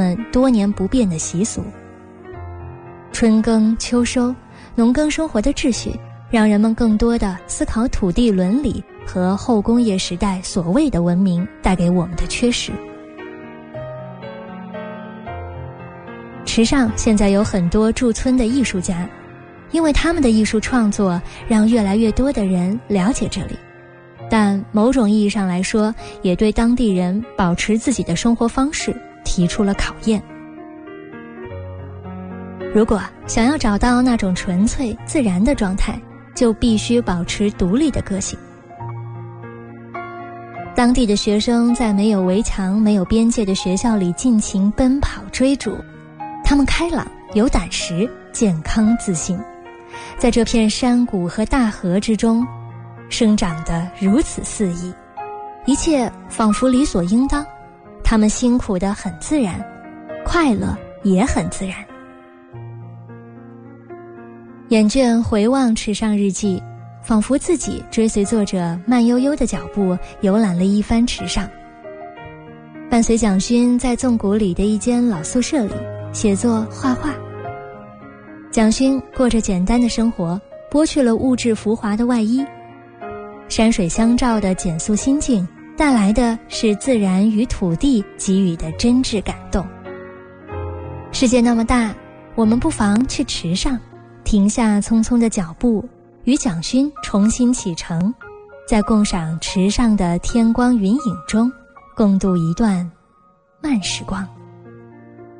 们多年不变的习俗。春耕秋收，农耕生活的秩序让人们更多地思考土地伦理和后工业时代所谓的文明带给我们的缺失。池上现在有很多驻村的艺术家，因为他们的艺术创作让越来越多的人了解这里，但某种意义上来说，也对当地人保持自己的生活方式提出了考验。如果想要找到那种纯粹自然的状态，就必须保持独立的个性。当地的学生在没有围墙、没有边界的学校里尽情奔跑追逐，他们开朗、有胆识、健康自信，在这片山谷和大河之中生长得如此肆意，一切仿佛理所应当。他们辛苦得很自然，快乐也很自然。眼倦回望池上日记，仿佛自己追随作者慢悠悠的脚步游览了一番池上。伴随蒋勋在纵谷里的一间老宿舍里写作画画。蒋勋过着简单的生活，剥去了物质浮华的外衣，山水相照的简素心境带来的是自然与土地给予的真挚感动。世界那么大，我们不妨去池上，停下匆匆的脚步，与蒋勋重新启程，在共赏池上的天光云影中，共度一段慢时光。